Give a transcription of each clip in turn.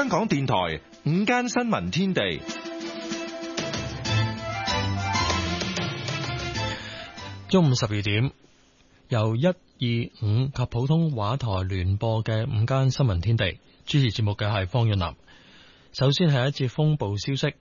香港電台午間新聞天地， 中午12點，由125及普通話台聯播嘅午間新聞天地，主持節目嘅係方潤南。首先係一節風暴消息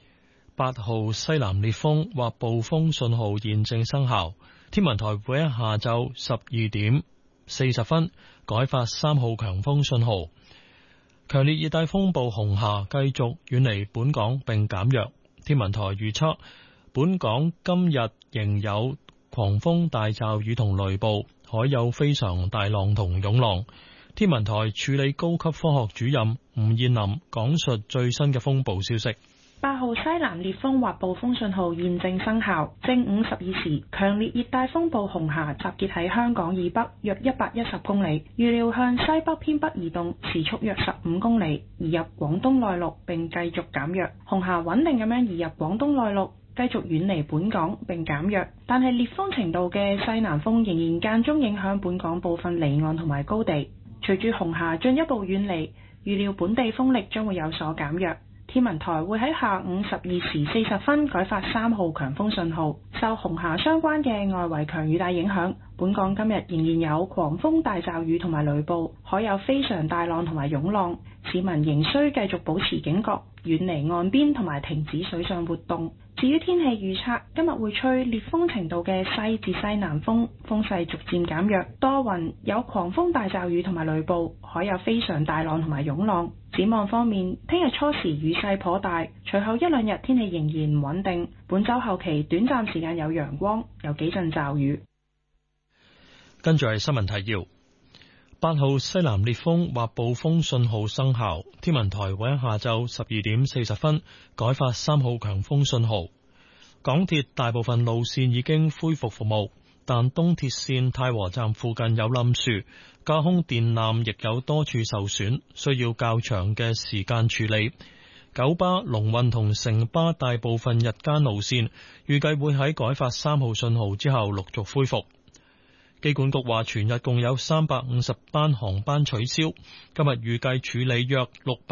，8號西南烈風或暴風信號現正生效，天文台會喺下晝12點40分改發3號強風信號。強烈熱帶風暴紅霞繼續遠離本港並減弱，天文台預測本港今日仍有狂風大驟雨同雷暴，海有非常大浪同湧浪。天文台處理高級科學主任吳燕林講述最新嘅風暴消息。 8號西南烈風或暴風信號現正生效。正午12時，強烈熱帶風暴紅霞集結喺香港以北約110公里，預料向西北偏北移動，時速約15公里，移入廣東內陸並繼續減弱。紅霞穩定咁樣移入廣東內陸，繼續遠離本港並減弱，但係烈風程度嘅西南風仍然間中影響本港部分離岸同埋高地。隨住紅霞進一步遠離，預料本地風力將會有所減弱。天文台會喺下午12時40分改發3號強風信號。受紅霞相關嘅外圍強雨帶影響，本港今日仍然有狂風大驟雨同埋雷暴，海有非常大浪同埋湧浪，市民仍需繼續保持警覺，遠離岸邊同埋停止水上活動。至於天氣預測，今日會吹烈風程度嘅西至西南風，風勢逐漸減弱，多雲，有狂風大驟雨同埋雷暴，海有非常大浪同埋湧浪。展望方面，聽日初時雨勢頗大，隨後一兩日天氣仍然唔穩定。本週後期短暫時間有陽光，有幾陣驟雨。 跟住係新聞提要。8號西南烈風或暴風信號生效，天文台會喺下晝12點40分改發3號強風信號。港鐵大部分路線已經恢復服務，但東鐵線太和站附近有冧樹，架空電纜亦有多處受損，需要較長嘅時間處理。九巴、龍運同城巴大部分日間路線預計會喺改發3號信號之後陸續恢復。機管局話全日共有350班航班取消，今日預計處理約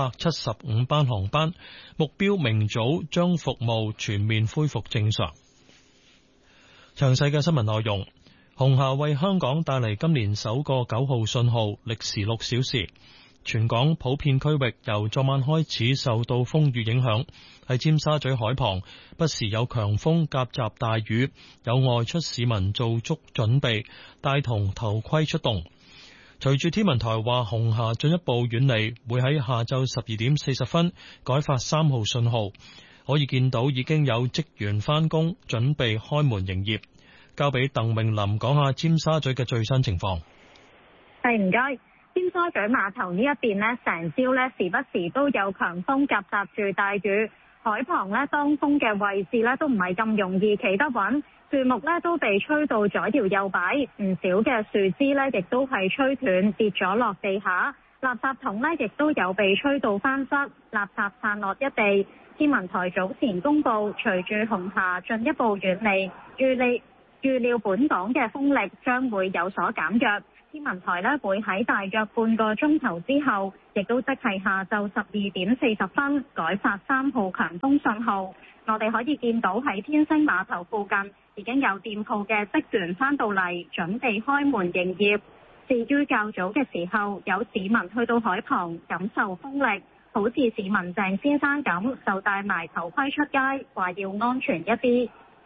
675班航班，目標明早將服務全面恢復正常。詳細嘅新聞內容，紅霞為香港帶嚟今年首個9號信號，歷時6小時。全港普遍區域由昨晚開始受到風雨影響，喺尖沙咀海旁不時有強風夾雜大雨，有外出市民做足準備，帶同頭盔出動。隨住天文台話紅霞進一步遠離，會喺下晝12點40分改發3號信號，可以見到已經有職員返工，準備開門營業。交俾鄧穎琳講下尖沙咀嘅最新情況。 唔該。尖沙咀碼頭呢一邊呢，成朝呢時不時都有強風夾雜住大雨，海旁呢當風嘅位置呢都唔係咁容易企得穩，樹木呢都被吹到左搖右擺，唔少嘅樹枝呢亦都係吹斷跌咗落地下，垃圾桶呢亦都有被吹到翻側，垃圾散落一地。天文台早前公布，隨住紅霞進一步遠離，預料本港嘅風力將會有所減弱。天文台呢會喺大約半個鐘頭之後，亦都即係下晝12點40分改發3號強風信號。我哋可以見到喺天星碼頭附近已經有店鋪嘅職員返到嚟，準備開門營業。至於較早嘅時候，有市民去到海旁感受風力，好似市民鄭先生咁，就戴埋頭盔出街，話要安全一啲。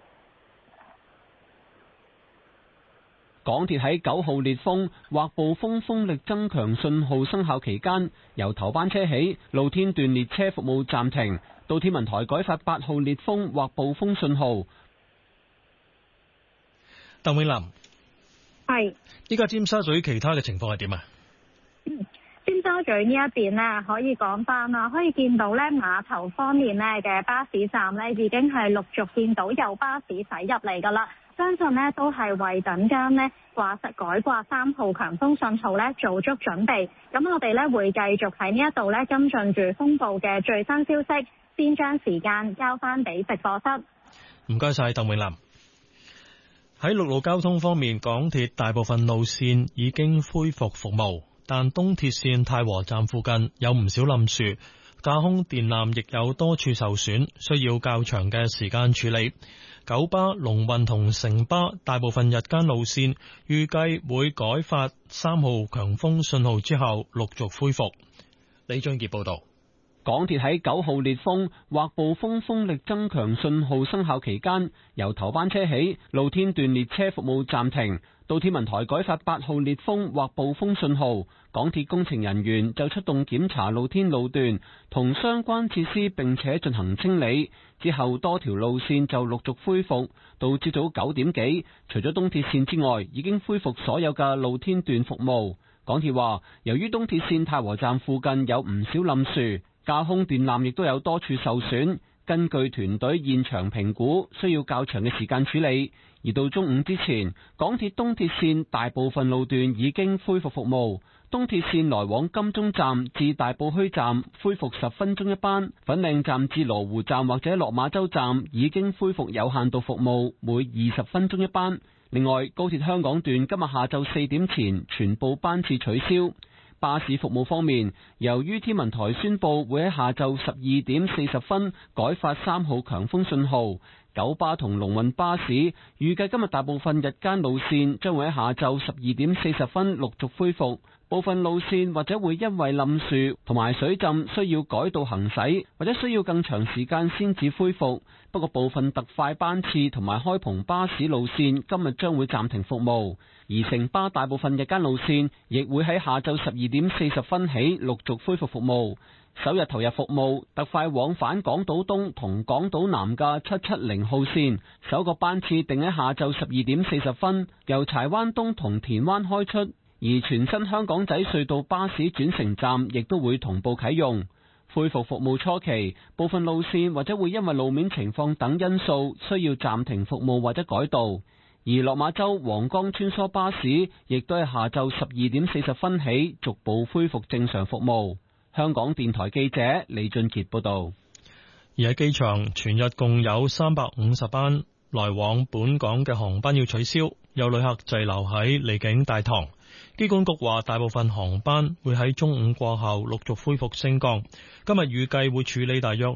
港鐵喺9號烈風或暴風風力增強信號生效期間，由頭班車起，露天段列車服務暫停，到天文台改發8號烈風或暴風信號。 鄧永林， 係， 依家尖沙咀其他嘅情況係點啊？ 尖沙咀呢一邊呢，可以講翻啦，可以見到呢碼頭方面呢嘅巴士站呢，已經係陸續見到有巴士駛入嚟噶啦。相信呢都係為等間呢改掛3號強風信號呢做足準備。咁我哋呢會繼續喺呢一度呢跟進住風暴嘅最新消息，先將時間交翻俾直播室。 唔該晒鄧永林。喺陸路交通方面，港鐵大部分路線已經恢復服務， 但東鐵線太和站附近有唔少冧樹，架空電纜亦有多處受損，需要較長嘅時間處理。九巴、龍運同城巴大部分日間路線預計會改發3號強風信號之後陸續恢復。李俊傑報道。 港鐵喺9號烈風或暴風風力增強信號生效期間，由頭班車起，露天段列車服務暫停。到天文台改發8號烈風或暴風信號，港鐵工程人員就出動檢查露天路段同相關設施，並且進行清理。之後多條路線就陸續恢復。到朝早9點幾，除咗東鐵線之外，已經恢復所有嘅露天段服務。港鐵話，由於東鐵線太和站附近有唔少冧樹，架空電纜亦都有多處受損，根據團隊現場評估，需要較長嘅時間處理。而到中午之前，港鐵東鐵線大部分路段已經恢復服務。東鐵線來往金鐘站至大埔墟站恢復10分鐘一班，粉嶺站至羅湖站或者落馬洲站已經恢復有限度服務，每20分鐘一班。另外，高鐵香港段今日下晝4點前全部班次取消。巴士服務方面，由於天文台宣布會喺下晝12點40分改發3號強風信號，九巴同龍運巴士預計今日大部分日間路線將會喺下晝12點40分陸續恢復。部分路線或者會因為冧樹同埋水浸需要改道行駛，或者需要更長時間先至恢復。不過部分特快班次同埋開篷巴士路線今日將會暫停服務，而城巴大部分日間路線亦會喺下晝12點40分起陸續恢復服務。首日投入服務特快往返港島東同港島南嘅770號線，首個班次定喺下晝12點40分由柴灣東同田灣開出。而全新香港仔隧道巴士轉乘站亦都會同步啟用。恢復服務初期，部分路線或者會因為路面情況等因素需要暫停服務或者改道。而落馬洲皇崗穿梭巴士亦都係下晝12點40分起逐步恢復正常服務。香港電台記者李俊傑報道。 而喺機場，全日共有350班來往本港嘅航班要取消，有旅客滯留喺離境大堂。機管局話，大部分航班會喺中午過後陸續恢復升降。今日預計會處理大約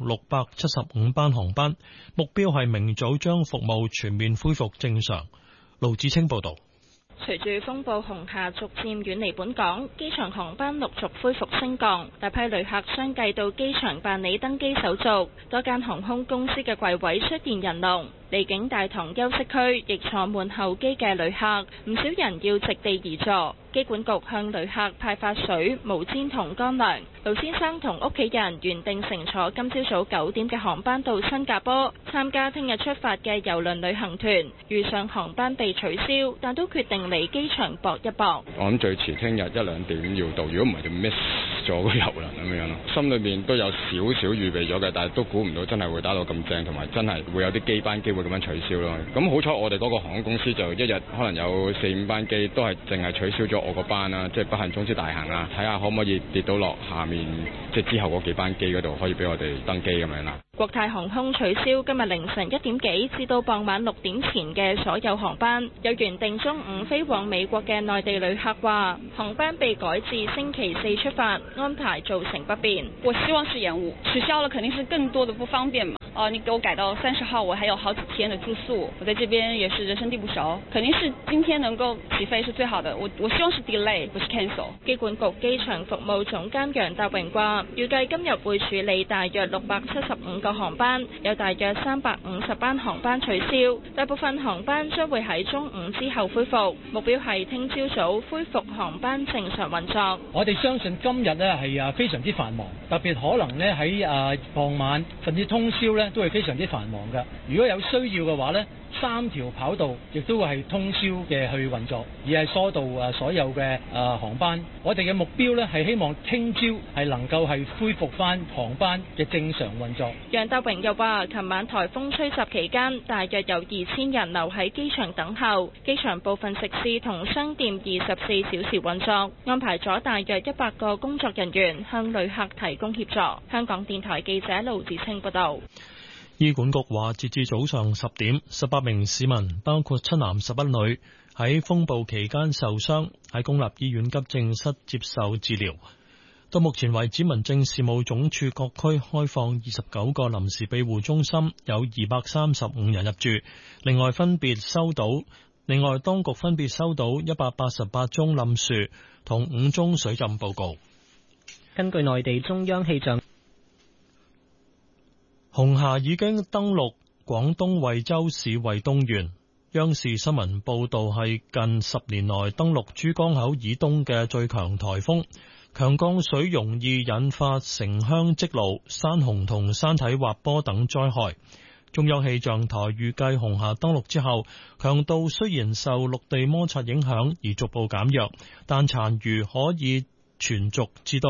675班航班，目標係明早將服務全面恢復正常。盧志清報道。 隨住風暴紅霞逐漸遠離本港，機場航班陸續恢復升降，大批旅客相繼到機場辦理登機手續，多間航空公司嘅櫃位出現人龍。離境大堂休息區亦坐滿候機嘅旅客，唔少人要席地而坐。機管局向旅客派發水、毛氈同乾糧。盧先生同屋企人原定乘坐今朝早9點嘅航班到新加坡參加聽日出發嘅郵輪旅行團，遇上航班被取消，但都決定嚟機場搏一搏。 我諗最遲聽日1-2點要到，如果唔係就 miss 咗個郵輪咁樣咯。心裏面都有少少預備咗嘅，但係都估唔到真係會打到咁正，同埋真係會有啲機班機會咁樣取消咯。咁好彩我哋嗰個航空公司就一日可能有4-5班機都係淨係取消咗我個班啦，即係不幸中之大幸啦。睇下可唔可以跌到落下面，即係之後嗰幾班機嗰度可以俾我哋登機咁樣啦。 國泰航空取消今日凌晨1點幾至到傍晚6點前嘅所有航班。有原定中午飛往美國嘅內地旅客話，航班被改至星期4出發，安排造成不便。 我希望是延誤，取消了肯定是更多的不方便嘛。你給我改到30號，我還有好幾天的住宿，我在這邊也是人生地不熟，肯定是今天能夠起飛是最好的。我希望是 delay， 不是 cancel。 機管局機場服務總監楊達榮話，預計今日會處理大約675個航班，有大約350班航班取消，大部分航班將會喺中午之後恢復，目標係聽朝早恢復航班正常運作。 我哋相信今日呢係非常之繁忙，特別可能呢喺傍晚甚至通宵呢都係非常之繁忙嘅。如果有需要嘅話呢，3條跑道亦都會係通宵嘅去運作，而係疏導所有嘅航班。我哋嘅目標呢係希望聽朝係能夠係恢復翻航班嘅正常運作。 楊達榮又話，琴晚颱風吹襲期間，大約有2000人留喺機場等候，機場部分食肆同商店24小時運作，安排咗大約100個工作人員向旅客提供協助。香港電台記者盧子清報道。 醫管局話，截至早上10點，18名市民，包括7男11女， 喺風暴期間受傷，喺公立醫院急症室接受治療。到目前為止，民政事務總署各區開放29個臨時庇護中心，有235人入住。另外，當局分別收到188宗冧樹同5宗水浸報告。 根據內地中央氣象， 紅霞已經登陸廣東惠州市惠東縣。央視新聞報道係近10年來登陸珠江口以東嘅最強颱風，強降水容易引發城鄉積澇、山洪同山體滑坡等災害。中央氣象台預計紅霞登陸之後，強度雖然受陸地摩擦影響而逐步減弱，但殘餘可以存續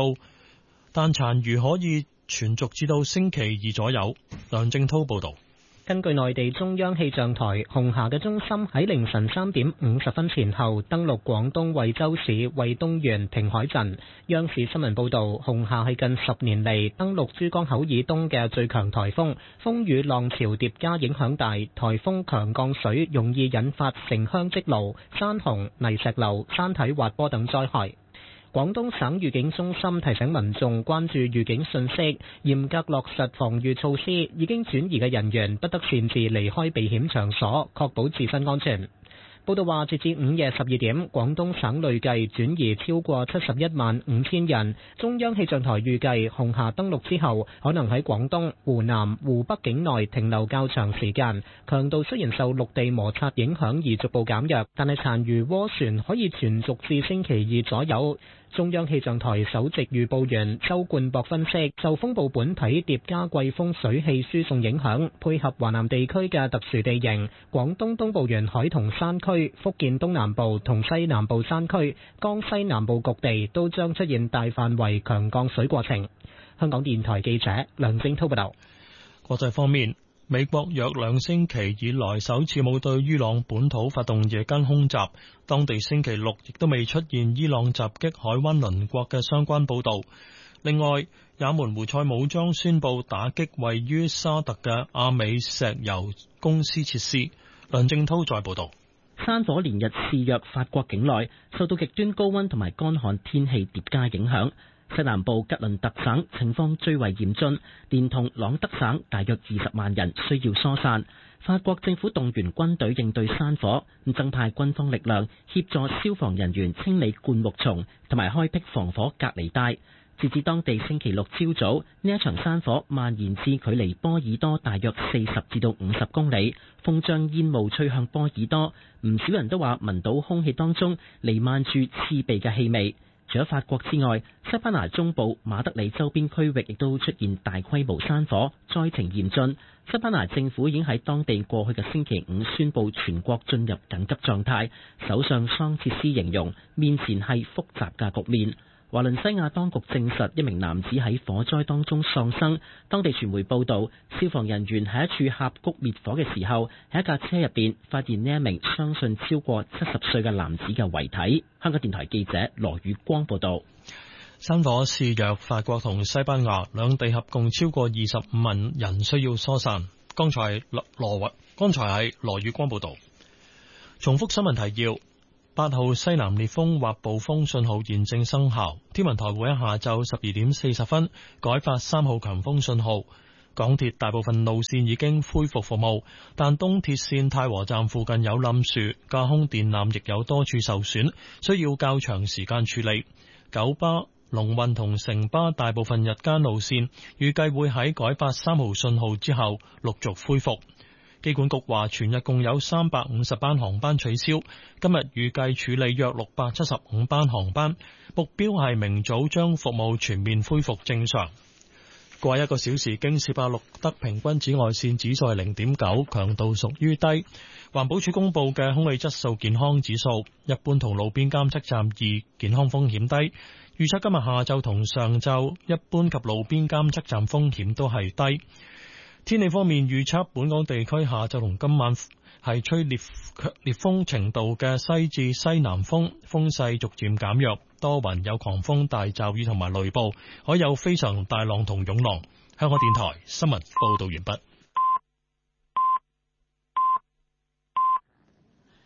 至到星期2左右。梁正濤報道。 根據內地中央氣象台，紅霞嘅中心喺凌晨3點50分前後登陸廣東惠州市惠東縣平海鎮。央視新聞報道，紅霞係近10年嚟登陸珠江口以東嘅最強颱風，風雨浪潮疊加影響大，颱風強降水容易引發城鄉積澇、山洪、泥石流、山體滑坡等災害。廣東省預警中心提醒民眾關注預警信息，嚴格落實防禦措施，已經轉移嘅人員不得擅自離開避險場所，確保自身安全。報道話，截至午夜12點，廣東省累計轉移超過71萬5千人。中央氣象台預計，紅霞登陸之後，可能喺廣東、湖南、湖北境內停留較長時間。強度雖然受陸地摩擦影響而逐步減弱，但係殘餘渦旋可以存續至星期2左右。中央氣象台首席預報員周冠博分析，受風暴本體疊加季風水氣輸送影響，配合華南地區嘅特殊地形，廣東東部沿海同山區、福建東南部同西南部山區、江西南部局地都將出現大範圍強降水過程。香港電台記者梁正濤報道。 國際方面，美國約2星期以來首次冇對伊朗本土發動夜間空襲，當地星期6亦都未出現伊朗襲擊海灣鄰國嘅相關報導。另外，也門胡塞武裝宣布打擊位於沙特嘅阿美石油公司設施。梁正濤再報導。 山火連日肆虐法國境內，受到極端高溫同埋乾旱天氣疊加影響。西南部吉倫特省情況最為嚴峻，連同朗德省大約20萬人需要疏散。法國政府動員軍隊應對山火，增派軍方力量協助消防人員清理灌木叢同埋開闢防火隔離帶。截至當地星期6朝早，呢一場山火蔓延至距離波爾多大約40至到50公里，風將煙霧吹向波爾多，唔少人都話聞到空氣當中彌漫住刺鼻嘅氣味。除咗法國之外，西班牙中部馬德里周邊區域亦都出現大規模山火，災情嚴峻。西班牙政府已經喺當地過去嘅星期5宣布全國進入緊急狀態。首相桑切斯形容面前係複雜嘅局面。華倫西亞當局證實一名男子喺火災當中喪生。當地傳媒報道，消防人員喺一處峽谷滅火嘅時候，喺一架車入邊發現呢一名相信超過70歲嘅男子嘅遺體。香港電台記者羅宇光報道。 山火肆虐法國同西班牙兩地，合共超過25萬人需要疏散。剛才係羅宇光報道。重複新聞提要。8號西南烈風或暴風信號現正生效，天文台會喺下晝12點40分改發3號強風信號。港鐵大部分路線已經恢復服務，但東鐵線太和站附近有冧樹，架空電纜亦有多處受損，需要較長時間處理。九巴、龍運同城巴大部分日間路線預計會喺改發3號信號之後陸續恢復。機管局話，全日共有350班航班取消，今日預計處理約675班航班，目標係明早將服務全面恢復正常。過去1個小時，京士柏錄得平均紫外線指數係0.9，強度屬於低。環保署公布嘅空氣質素健康指數，一般同路邊監測站2，健康風險低。預測今日下晝同上晝，一般及路邊監測站風險都係低。天氣方面，預測本港地區下晝同今晚係吹烈風程度嘅西至西南風，風勢逐漸減弱，多雲有狂風大驟雨同埋雷暴，可有非常大浪同湧浪。香港電台新聞報道完畢。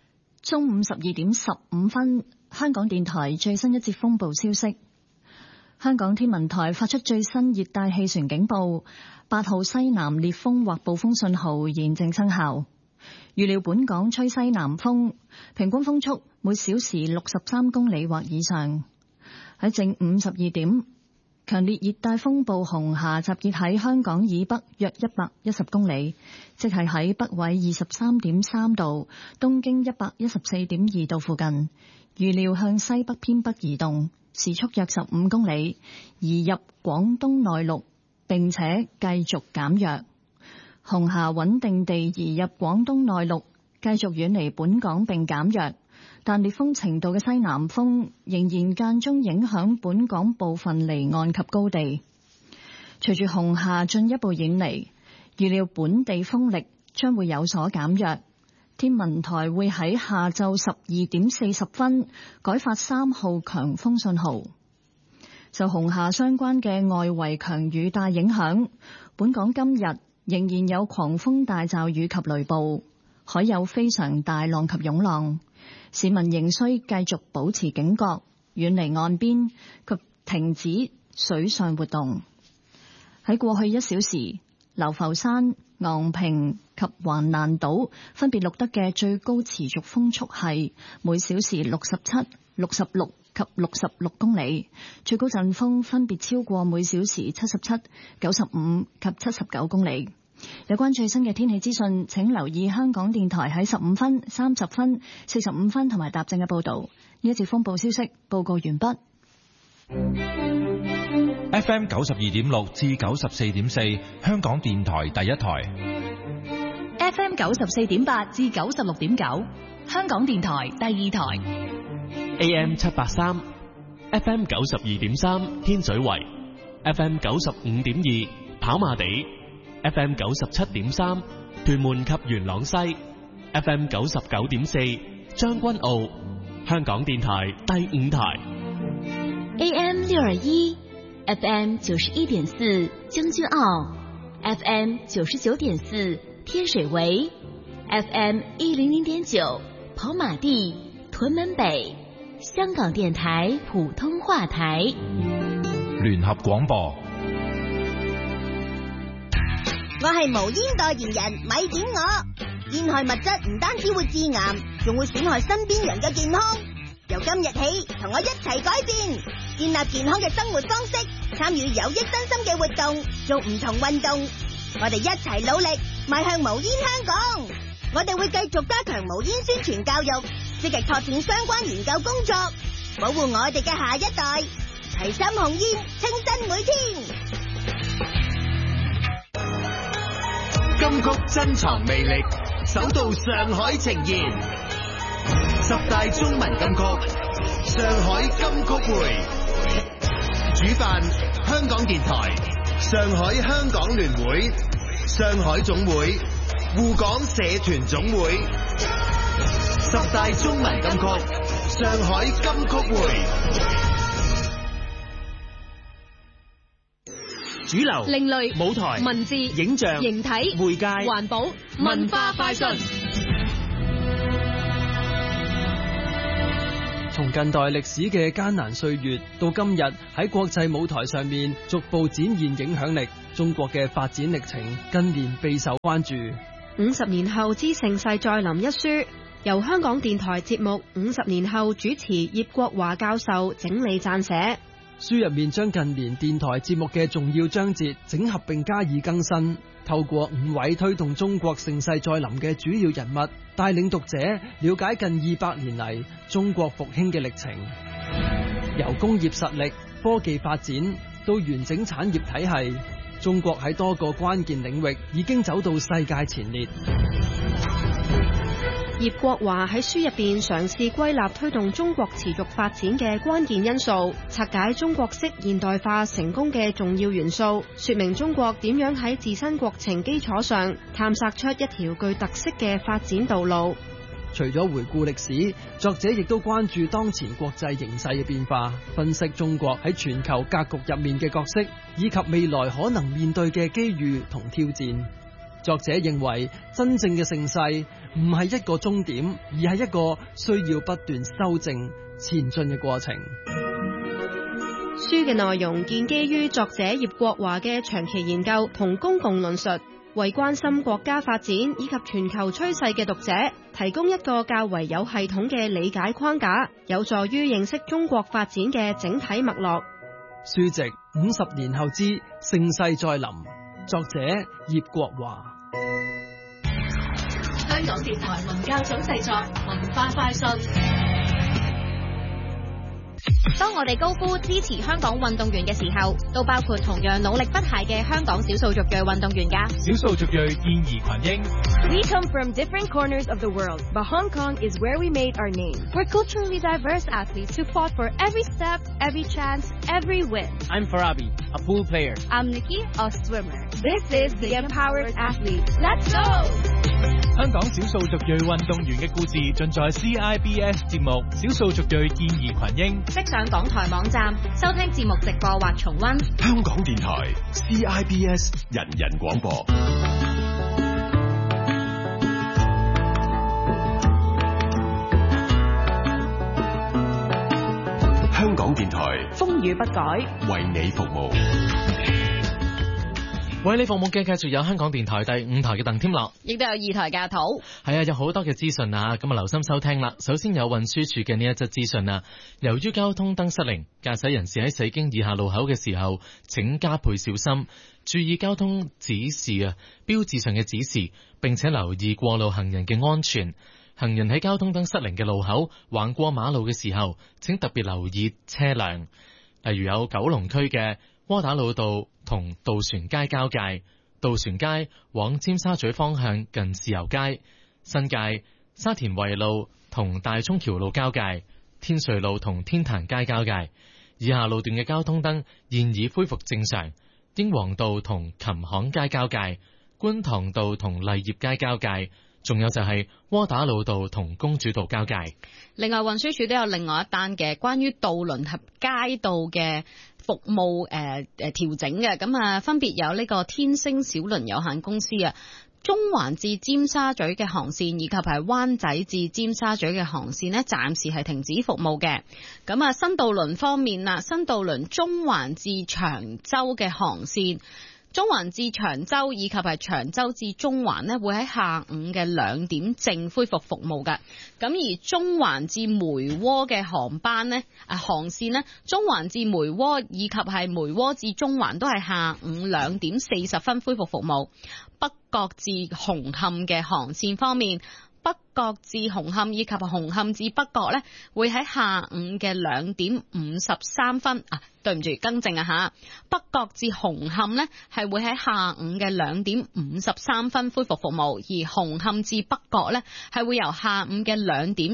中午12點15分，香港電台最新一節風暴消息。香港天文台發出最新熱帶氣旋警報，8號西南烈風或暴風信號現正生效。預料本港吹西南風，平均風速每小時63公里或以上。喺正午12點，強烈熱帶風暴紅霞集結喺香港以北約110公里，即係喺北緯23.3度、東經114.2度附近。預料向西北偏北移動，時速約15公里，移入廣東內陸，並且繼續減弱。紅霞穩定地移入廣東內陸，繼續遠離本港並減弱，但烈風程度嘅西南風仍然間中影響本港部分離岸及高地。隨住紅霞進一步遠離，預料本地風力將會有所減弱。天文台會喺下晝12點40分改發3號強風信號。受紅霞相關嘅外圍強雨帶影響，本港今日仍然有狂風大驟雨及雷暴，海有非常大浪及湧浪，市民仍需繼續保持警覺，遠離岸邊及停止水上活動。喺過去1小時，流浮山、昂坪及橫瀾島分別錄得嘅最高持續風速係每小時67、66及66公里，最高陣風分別超過每小時77、95及79公里。有關最新嘅天氣資訊，請留意香港電台喺15分、30分、45分同埋踏正嘅報導。呢一節風暴消息報告完畢。 FM 92.6至94.4，香港電台第一台。 FM 94.8至96.9，香港電台第二台。 AM 783 FM 92.3天水圍 FM 95.2跑馬地 FM 97.3屯門及元朗西 FM 99.4將軍澳，香港電台第五台。 AM 621 FM 91.4將軍澳 FM 99.4天水圍 FM 100.9跑馬地屯門北，香港電台普通話台。 聯合廣播。 我係無煙代言人，咪點我。煙害物質唔單止會致癌，仲會損害身邊人嘅健康。由今日起，同我一齊改變，建立健康嘅生活方式，參與有益身心嘅活動，做唔同運動。我哋一齊努力，邁向無煙香港。我哋會繼續加強無煙宣傳教育，積極拓展相關研究工作，保護我哋嘅下一代，齊心控煙，清新每天。 金曲珍藏魅力，首度上海呈現10大中文金曲，上海金曲會，主辦香港電台、上海香港聯會、上海總會、滬港社團總會。10大中文金曲，上海金曲會。 主流、 另類、 舞台、 文字、 影像、 形體、 媒介、 環保、文化快訊。 從近代歷史嘅艱難歲月，到今日喺國際舞台上面逐步展現影響力，中國嘅發展歷程近年備受關注。 50年後之盛世再臨一書，由香港電台節目50年後主持葉國華教授整理撰寫。 書入面將近年電台節目嘅重要章節整合並加以更新，透過5位推動中國盛世再臨嘅主要人物，帶領讀者了解近200年嚟中國復興嘅歷程，由工業實力、科技發展到完整產業體系，中國喺多個關鍵領域已經走到世界前列。 葉國華喺書入邊嘗試歸納推動中國持續發展嘅關鍵因素，拆解中國式現代化成功嘅重要元素，說明中國點樣喺自身國情基礎上探索出一條具特色嘅發展道路。 除咗回顧歷史，作者亦都關注當前國際形勢嘅變化，分析中國喺全球格局入面嘅角色，以及未來可能面對嘅機遇同挑戰。 作者認為真正嘅盛世唔係一個終點，而係一個需要不斷修正前進嘅過程。 書嘅內容建基於作者葉國華嘅長期研究同公共論述，為關心國家發展以及全球趨勢嘅讀者提供一個較為有系統嘅理解框架，有助於認識中國發展嘅整體脈絡。 書籍50年後之盛世再臨，作者葉國華。 香港電台文教組製作，文化快訊。 當我哋高呼支持香港運動員嘅時候，都包括同樣努力不懈嘅香港少數族裔運動員㗎。 少數族裔現移群英。 We come from different corners of the world, but Hong Kong is where we made our name. We're culturally diverse athletes who fought for every step, every chance, every win. I'm Farabi, a pool player. I'm Nikki, a swimmer. This is the Empowered Athlete. Let's go! 香港少數族裔運動員嘅故事盡在 CIBS 節目《少數族裔現移群英》。 即上港台網站收聽節目直播或重溫。 香港電台 CIBS 人人廣播。香港電台風雨不改， 為你服務。 為你服務嘅繼續有香港電台第5台嘅鄧添樂， 亦都有2台嘅阿土。 係啊，有好多嘅資訊啊，咁啊留心收聽啦。首先有運輸署嘅呢一則資訊啊，由於交通燈失靈，駕駛人士喺駛經以下路口嘅時候，請加倍小心，注意交通指示啊，標誌上嘅指示，並且留意過路行人嘅安全。行人喺交通燈失靈嘅路口橫過馬路嘅時候，請特別留意車輛。例如有九龍區嘅窩打老道同渡船街交界，渡船街往尖沙咀方向近豉油街；新界沙田圍路同大涌橋路交界，天瑞路同天壇街交界。以下路段嘅交通燈現已恢復正常，英皇道同琴行街交界，觀塘道同勵業街交界，仲有就係窩打老道同公主道交界。 另外運輸署都有另外一單嘅關於渡輪及街道嘅服務調整嘅，咁啊分別有呢個天星小輪有限公司啊，中環至尖沙咀嘅航線以及係灣仔至尖沙咀嘅航線呢，暫時係停止服務嘅。咁啊新渡輪方面啦，新渡輪中環至長洲嘅航線，中環至長洲以及係長洲至中環呢，會喺下午嘅2點正恢復服務嘅。咁而中環至梅窩嘅航班呢，航線呢，中環至梅窩以及係梅窩至中環都係下午2點40分恢復服務。北角至紅磡嘅航線方面，北角至紅磡以及紅磡至北角呢，會喺下午嘅2點53分對唔住，更正啊吓！北角至紅磡呢係會喺下午嘅2點53分恢復服務，而紅磡至北角呢係會由下午嘅2點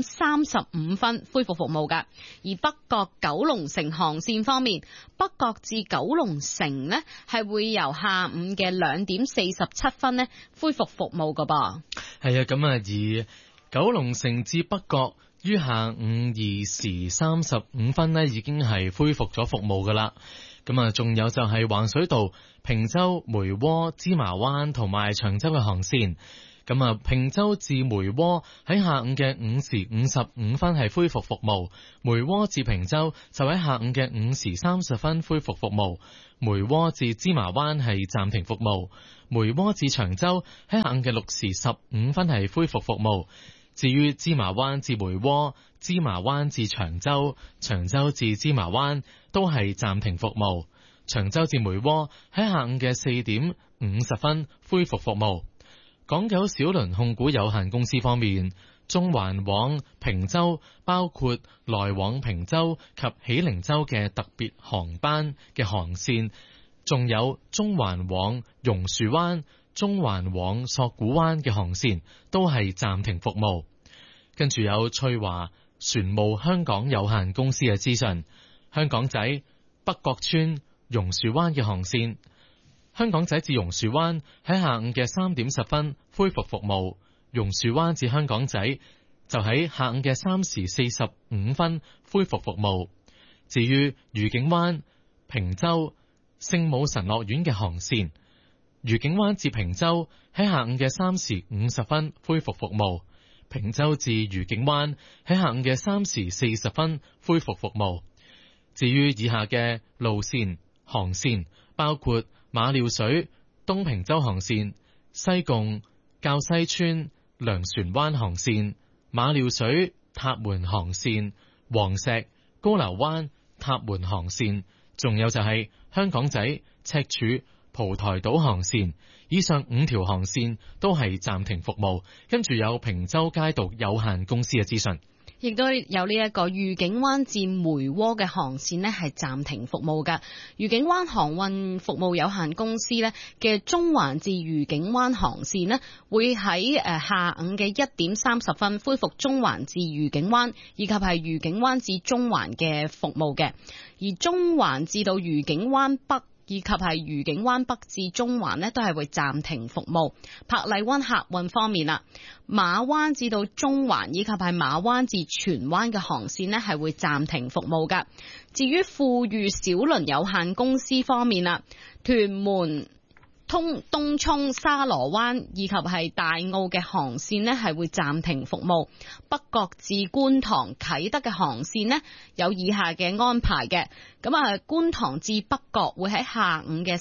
35分恢復服務㗎。而北角九龍城航線方面，北角至九龍城呢係會由下午嘅2點47分呢恢復服務㗎噃。 係啊，咁啊，而九龍城至北角於下午2時35分呢已經係恢復咗服務噶啦。咁啊，仲有就係橫水道、坪洲、梅窩、芝麻灣同埋長洲嘅航線。咁啊，坪洲至梅窩喺下午嘅5時55分係恢復服務，梅窩至坪洲就喺下午嘅5時30分恢復服務，梅窩至芝麻灣係暫停服務，梅窩至長洲喺下午嘅6時15分係恢復服務。至於芝麻灣至梅窩、芝麻灣至長洲、長洲至芝麻灣都係暫停服務，長洲至梅窩喺下午嘅4點50分恢復服務。港九小輪控股有限公司方面，中環往坪洲包括來往坪洲及喜靈洲嘅特別航班嘅航線，仲有中環往榕樹灣、中環往索罟灣嘅航線都係暫停服務。跟住有翠華船務香港有限公司嘅資訊，香港仔北角村榕樹灣嘅航線，香港仔至榕樹灣喺下午嘅3點10分恢復服務，榕樹灣至香港仔就喺下午嘅3時45分恢復服務。至於愉景灣、坪洲、聖母神樂園嘅航線， 愉景灣至坪洲喺下午嘅3時50分恢復服務，坪洲至愉景灣喺下午嘅3時40分恢復服務。至於以下嘅路線航線，包括馬料水東坪洲航線、西貢滘西村糧船灣航線、馬料水塔門航線、黃石高樓灣塔門航線，仲有就係香港仔赤柱蒲台島航線。以上5條航線都係暫停服務。跟住有坪洲街道有限公司嘅資訊， 亦都有呢一個愉景灣至梅窩嘅航線呢係暫停服務㗎。愉景灣航運服務有限公司呢嘅中環至愉景灣航線呢會喺下午嘅1點30分恢復中環至愉景灣，以及係愉景灣至中環嘅服務嘅。而中環至到愉景灣北以及係愉景灣北至中環呢都係會暫停服務。珀麗灣客運方面啦，馬灣至到中環以及係馬灣至荃灣嘅航線呢係會暫停服務㗎。至於富裕小輪有限公司方面啦，屯門東涌沙螺灣以及係大澳嘅航線呢係會暫停服務。北角至觀塘啟德嘅航線呢有以下嘅安排嘅。咁觀塘至北角會喺下午嘅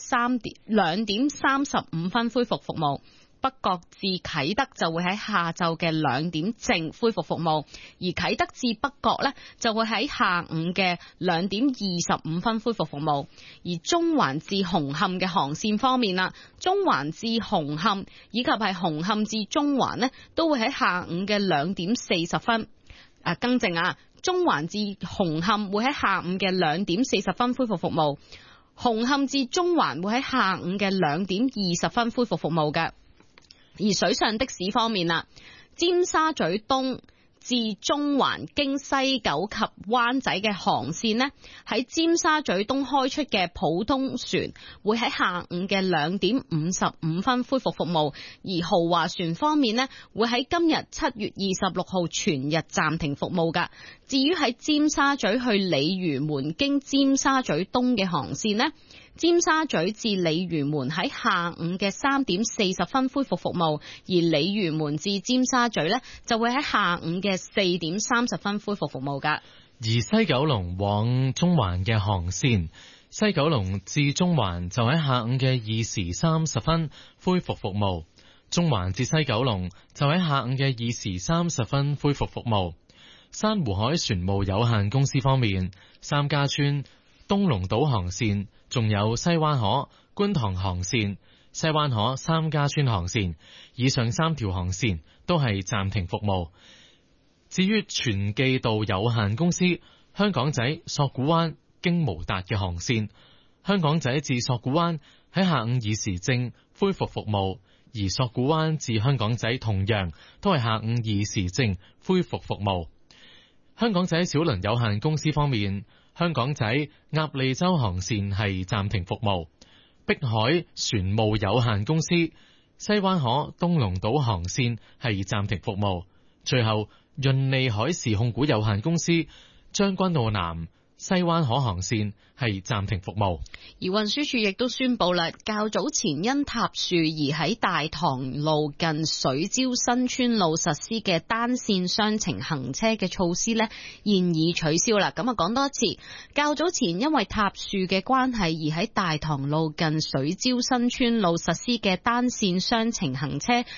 2點35分恢復服務。北角至啟德就會喺下晝嘅2點正恢復服務，而啟德至北角呢就會喺下午嘅2點25分恢復服務。而中環至紅磡嘅航線方面啦，中環至紅磡以及係紅磡至中環呢都會喺下午嘅2點40分。更正中環至紅磡會喺下午嘅2點40分恢復服務，紅磡至中環會喺下午嘅2點20分恢復服務嘅。而水上的士方面啦，尖沙咀東至中環經西九及灣仔嘅航線呢，喺尖沙咀東開出嘅普通船會喺下午嘅2點55分恢復服務，而豪華船方面呢，會喺今日7月26號全日暫停服務㗎。至於喺尖沙咀去鯉魚門經尖沙咀東嘅航線呢，尖沙咀至鯉魚門喺下午嘅3點40分恢復服務，而鯉魚門至尖沙咀呢就會喺下午嘅4點30分恢復服務㗎。 而西九龍往中環嘅航線，西九龍至中環就喺下午嘅2時30分恢復服務，中環至西九龍就喺下午嘅2時30分恢復服務。珊瑚海船務有限公司方面，三家村東龍島航線，仲有西灣河觀塘航線、西灣河三家村航線，以上3條航線都係暫停服務。至於全記道有限公司香港仔索罟灣經無達嘅航線，香港仔至索罟灣喺下午2時正恢復服務，而索罟灣至香港仔同樣都係下午2時正恢復服務。香港仔小輪有限公司方面，香港仔鴨脷洲航線係暫停服務，碧海船務有限公司西灣河東龍島航線係暫停服務。最後潤利海事控股有限公司將軍澳南西灣河航線係暫停服務。 而運輸署亦都宣布啦，較早前因塌樹而喺大棠路近水蕉新村路實施嘅單線雙程行車嘅措施呢，現已取消啦。咁講多一次，較早前因為塌樹嘅關係而喺大棠路近水蕉新村路實施嘅單線雙程行車